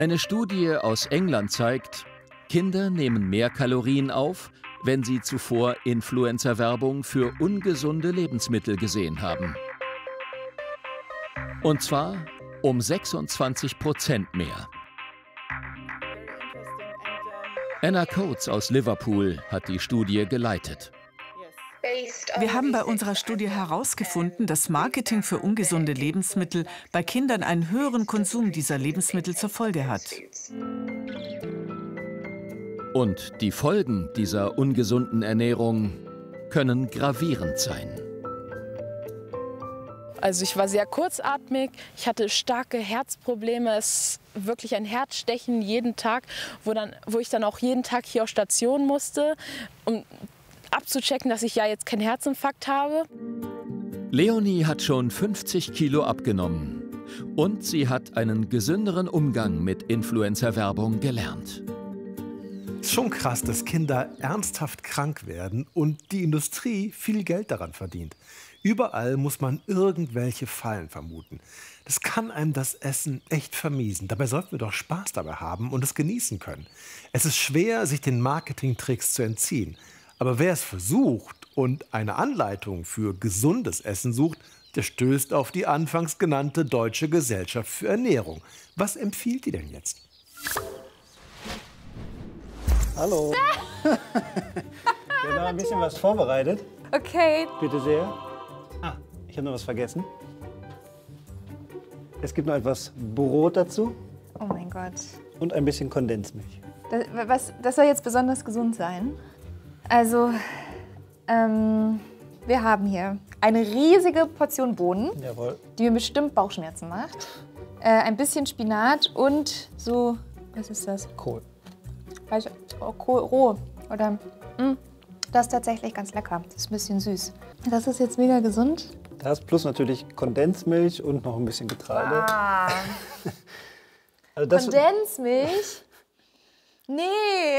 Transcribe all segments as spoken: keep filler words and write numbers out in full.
Eine Studie aus England zeigt, Kinder nehmen mehr Kalorien auf, wenn sie zuvor Influencer-Werbung für ungesunde Lebensmittel gesehen haben. Und zwar um sechsundzwanzig Prozent mehr. Anna Coates aus Liverpool hat die Studie geleitet. Wir haben bei unserer Studie herausgefunden, dass Marketing für ungesunde Lebensmittel bei Kindern einen höheren Konsum dieser Lebensmittel zur Folge hat. Und die Folgen dieser ungesunden Ernährung können gravierend sein. Also ich war sehr kurzatmig, ich hatte starke Herzprobleme, es ist wirklich ein Herzstechen jeden Tag, wo, dann, wo ich dann auch jeden Tag hier auf Station musste, um abzuchecken, dass ich ja jetzt keinen Herzinfarkt habe. Leonie hat schon fünfzig Kilo abgenommen und sie hat einen gesünderen Umgang mit Influencer-Werbung gelernt. Es ist schon krass, dass Kinder ernsthaft krank werden und die Industrie viel Geld daran verdient. Überall muss man irgendwelche Fallen vermuten. Das kann einem das Essen echt vermiesen. Dabei sollten wir doch Spaß dabei haben und es genießen können. Es ist schwer, sich den Marketingtricks zu entziehen. Aber wer es versucht und eine Anleitung für gesundes Essen sucht, der stößt auf die anfangs genannte Deutsche Gesellschaft für Ernährung. Was empfiehlt die denn jetzt? Hallo. Wir haben noch ein bisschen was vorbereitet. Okay. Bitte sehr. Ah, ich habe noch was vergessen. Es gibt noch etwas Brot dazu. Oh mein Gott. Und ein bisschen Kondensmilch. Das, was, das soll jetzt besonders gesund sein. Also, ähm, wir haben hier eine riesige Portion Bohnen, Jawohl. die mir bestimmt Bauchschmerzen macht. Äh, ein bisschen Spinat und so, was ist das? Kohl. Weiß ich, oh, Kohl roh. Oder, mh, das ist tatsächlich ganz lecker. Das ist ein bisschen süß. Das ist jetzt mega gesund. Das plus natürlich Kondensmilch und noch ein bisschen Getreide. Ah. Also das, Kondensmilch? Nee.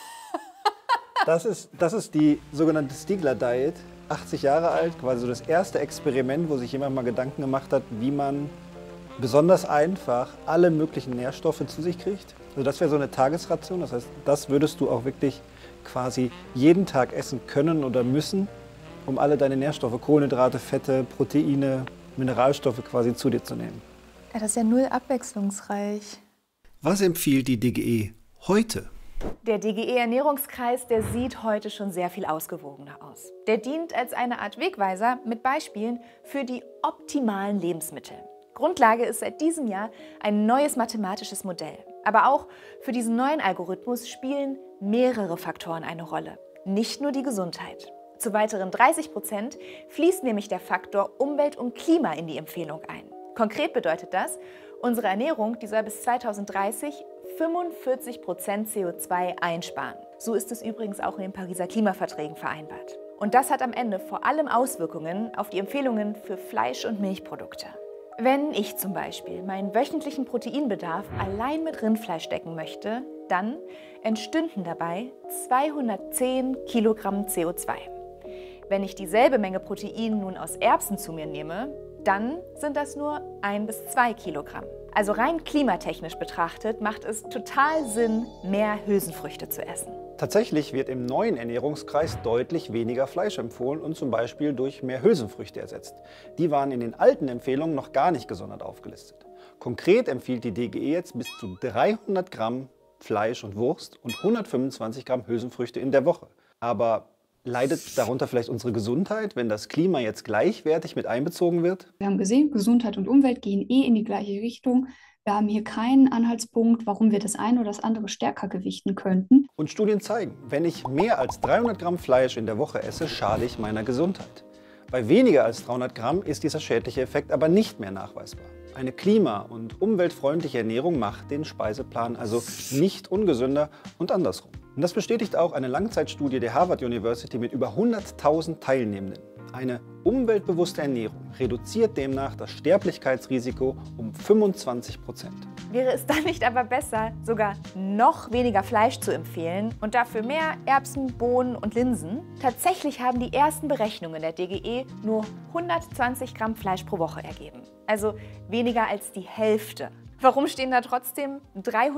das, ist, das ist die sogenannte Stiegler Diet. achtzig Jahre alt, quasi so das erste Experiment, wo sich jemand mal Gedanken gemacht hat, wie man besonders einfach alle möglichen Nährstoffe zu sich kriegt. Also das wäre so eine Tagesration, das heißt, das würdest du auch wirklich quasi jeden Tag essen können oder müssen, um alle deine Nährstoffe, Kohlenhydrate, Fette, Proteine, Mineralstoffe quasi zu dir zu nehmen. Ja, das ist ja null abwechslungsreich. Was empfiehlt die D G E heute? Der D G E-Ernährungskreis, der sieht heute schon sehr viel ausgewogener aus. Der dient als eine Art Wegweiser mit Beispielen für die optimalen Lebensmittel. Grundlage ist seit diesem Jahr ein neues mathematisches Modell. Aber auch für diesen neuen Algorithmus spielen mehrere Faktoren eine Rolle, nicht nur die Gesundheit. Zu weiteren dreißig Prozent fließt nämlich der Faktor Umwelt und Klima in die Empfehlung ein. Konkret bedeutet das, unsere Ernährung, die soll bis zweitausenddreißig fünfundvierzig Prozent C O zwei einsparen. So ist es übrigens auch in den Pariser Klimaverträgen vereinbart. Und das hat am Ende vor allem Auswirkungen auf die Empfehlungen für Fleisch- und Milchprodukte. Wenn ich zum Beispiel meinen wöchentlichen Proteinbedarf allein mit Rindfleisch decken möchte, dann entstünden dabei zweihundertzehn Kilogramm C O zwei. Wenn ich dieselbe Menge Protein nun aus Erbsen zu mir nehme, dann sind das nur ein bis zwei Kilogramm. Also rein klimatechnisch betrachtet macht es total Sinn, mehr Hülsenfrüchte zu essen. Tatsächlich wird im neuen Ernährungskreis deutlich weniger Fleisch empfohlen und zum Beispiel durch mehr Hülsenfrüchte ersetzt. Die waren in den alten Empfehlungen noch gar nicht gesondert aufgelistet. Konkret empfiehlt die D G E jetzt bis zu dreihundert Gramm Fleisch und Wurst und hundertfünfundzwanzig Gramm Hülsenfrüchte in der Woche. Aber leidet darunter vielleicht unsere Gesundheit, wenn das Klima jetzt gleichwertig mit einbezogen wird? Wir haben gesehen, Gesundheit und Umwelt gehen eh in die gleiche Richtung. Wir haben hier keinen Anhaltspunkt, warum wir das eine oder das andere stärker gewichten könnten. Und Studien zeigen, wenn ich mehr als dreihundert Gramm Fleisch in der Woche esse, schade ich meiner Gesundheit. Bei weniger als dreihundert Gramm ist dieser schädliche Effekt aber nicht mehr nachweisbar. Eine klima- und umweltfreundliche Ernährung macht den Speiseplan also nicht ungesünder und andersrum. Und das bestätigt auch eine Langzeitstudie der Harvard University mit über hunderttausend Teilnehmenden. Eine umweltbewusste Ernährung reduziert demnach das Sterblichkeitsrisiko um fünfundzwanzig Prozent. Wäre es dann nicht aber besser, sogar noch weniger Fleisch zu empfehlen und dafür mehr Erbsen, Bohnen und Linsen? Tatsächlich haben die ersten Berechnungen der D G E nur hundertzwanzig Gramm Fleisch pro Woche ergeben. Also weniger als die Hälfte. Warum stehen da trotzdem dreihundert